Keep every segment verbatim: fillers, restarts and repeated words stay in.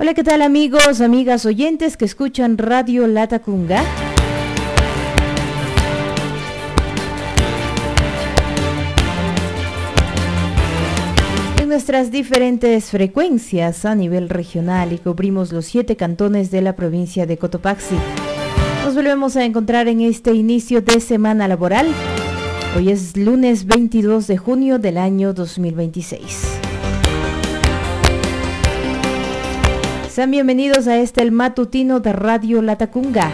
Hola, ¿qué tal amigos, amigas, oyentes que escuchan Radio Latacunga? En nuestras diferentes frecuencias a nivel regional y cubrimos los siete cantones de la provincia de Cotopaxi. Nos volvemos a encontrar en este inicio de semana laboral. Hoy es lunes veintidós de junio del año dos mil veintiséis. Sean bienvenidos a este el matutino de Radio Latacunga.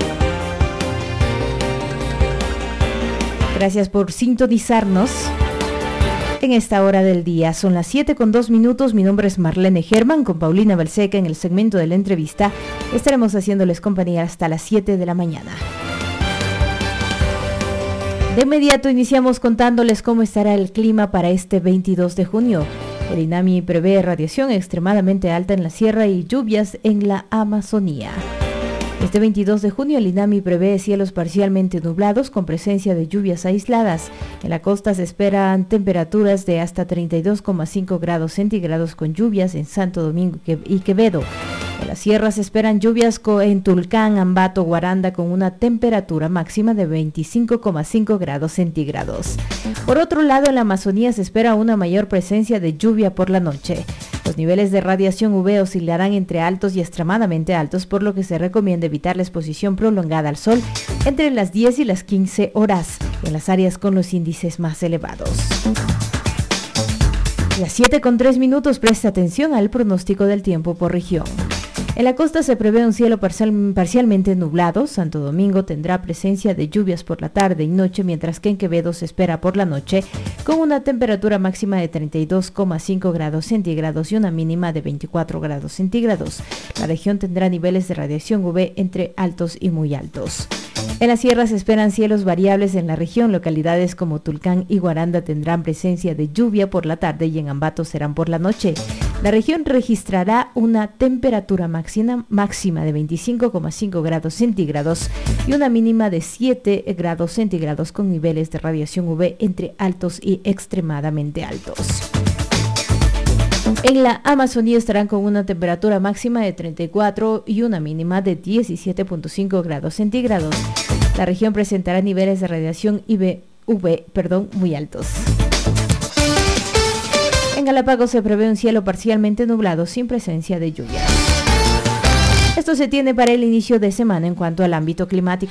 Gracias por sintonizarnos en esta hora del día. Son las siete con dos minutos. Mi nombre es Marlene Germán, con Paulina Balseca en el segmento de la entrevista. Estaremos haciéndoles compañía hasta las siete de la mañana. De inmediato iniciamos contándoles cómo estará el clima para este veintidós de junio. El INAMI prevé radiación extremadamente alta en la sierra y lluvias en la Amazonía. Este veintidós de junio el INAMI prevé cielos parcialmente nublados con presencia de lluvias aisladas. En la costa se esperan temperaturas de hasta treinta y dos coma cinco grados centígrados con lluvias en Santo Domingo y Quevedo. En las sierras se esperan lluvias en Tulcán, Ambato, Guaranda con una temperatura máxima de veinticinco coma cinco grados centígrados. Por otro lado, en la Amazonía se espera una mayor presencia de lluvia por la noche. Los niveles de radiación U V oscilarán entre altos y extremadamente altos, por lo que se recomienda evitar la exposición prolongada al sol entre las diez y las quince horas en las áreas con los índices más elevados. Las siete con tres minutos, presta atención al pronóstico del tiempo por región. En la costa se prevé un cielo parcial, parcialmente nublado. Santo Domingo tendrá presencia de lluvias por la tarde y noche, mientras que en Quevedo se espera por la noche con una temperatura máxima de treinta y dos coma cinco grados centígrados y una mínima de veinticuatro grados centígrados. La región tendrá niveles de radiación U V entre altos y muy altos. En la sierra se esperan cielos variables en la región. Localidades como Tulcán y Guaranda tendrán presencia de lluvia por la tarde y en Ambato serán por la noche. La región registrará una temperatura máxima, máxima de veinticinco coma cinco grados centígrados y una mínima de siete grados centígrados con niveles de radiación U V entre altos y extremadamente altos. En la Amazonía estarán con una temperatura máxima de treinta y cuatro y una mínima de diecisiete coma cinco grados centígrados. La región presentará niveles de radiación U V, perdón, muy altos. En Galápagos se prevé un cielo parcialmente nublado sin presencia de lluvia. Esto se tiene para el inicio de semana en cuanto al ámbito climático.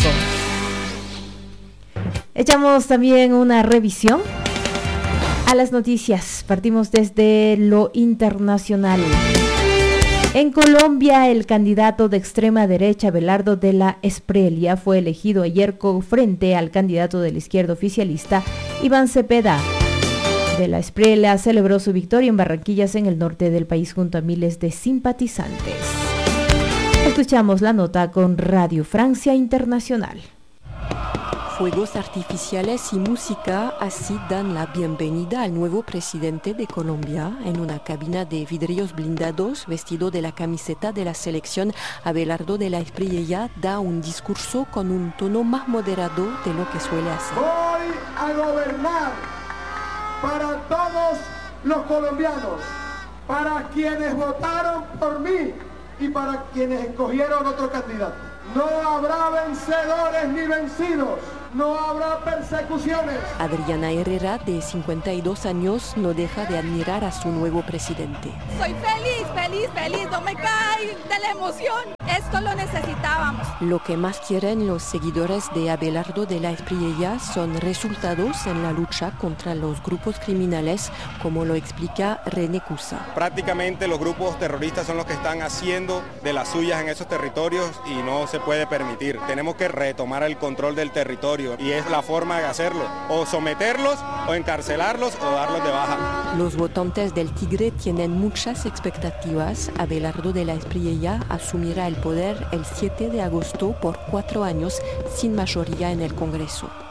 Echamos también una revisión a las noticias. Partimos desde lo internacional. En Colombia, el candidato de extrema derecha, Abelardo de la Espriella, fue elegido ayer frente al candidato de la izquierda oficialista, Iván Cepeda. De la Espriella celebró su victoria en Barranquillas, en el norte del país, junto a miles de simpatizantes. Escuchamos la nota con Radio Francia Internacional. Fuegos artificiales y música así dan la bienvenida al nuevo presidente de Colombia. En una cabina de vidrios blindados, vestido de la camiseta de la selección, Abelardo de la Espriella da un discurso con un tono más moderado de lo que suele hacer. Voy a gobernar para todos los colombianos, para quienes votaron por mí y para quienes escogieron otro candidato. No habrá vencedores ni vencidos. No habrá persecuciones. Adriana Herrera, de cincuenta y dos años, no deja de admirar a su nuevo presidente. Soy feliz, feliz, feliz, no me cae de la emoción. Esto lo necesitábamos. Lo que más quieren los seguidores de Abelardo de la Espriella son resultados en la lucha contra los grupos criminales, como lo explica René Cusa. Prácticamente los grupos terroristas son los que están haciendo de las suyas en esos territorios y no se puede permitir. Tenemos que retomar el control del territorio y es la forma de hacerlo, o someterlos, o encarcelarlos, o darlos de baja. Los votantes del Tigre tienen muchas expectativas. Abelardo de la Espriella asumirá el poder el siete de agosto por cuatro años sin mayoría en el Congreso.